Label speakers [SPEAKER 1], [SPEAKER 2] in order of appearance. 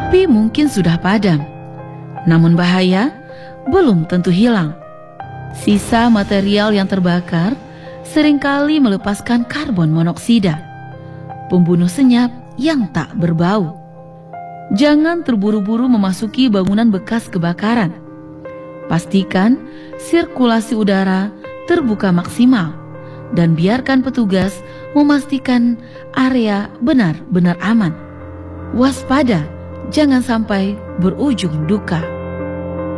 [SPEAKER 1] Api mungkin sudah padam, namun bahaya belum tentu hilang. Sisa material yang terbakar seringkali melepaskan karbon monoksida, pembunuh senyap yang tak berbau. Jangan terburu-buru memasuki bangunan bekas kebakaran. Pastikan sirkulasi udara terbuka maksimal dan biarkan petugas memastikan area benar-benar aman. Waspada, jangan sampai berujung duka.